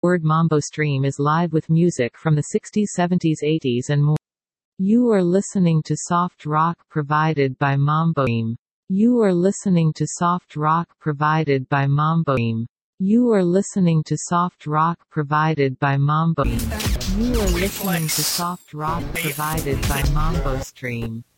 Word Mambo Stream is live with music from the 60s, 70s, 80s and more. You are listening to soft rock provided by Mambo Stream. You are listening to soft rock provided by Mambo Stream. You are listening to soft rock provided by Mambo Stream. You are listening to soft rock provided by Mambo Stream.